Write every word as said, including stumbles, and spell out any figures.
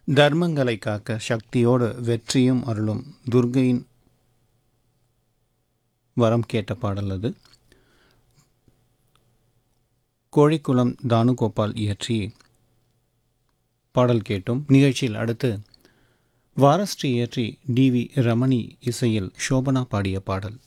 தர்மங்களை காக்க சக்தியோடு வெற்றியும் அருளும் துர்க்கையின் வரம் கேட்ட பாடல் அது. கோழிக்குளம் தானுகோபால் இயற்றி பாடல் கேட்டோம். நிகழ்ச்சியில் அடுத்து வாரஸ்ரீ இயற்றி டி வி ரமணி இசையில் சோபனா பாடிய பாடல்.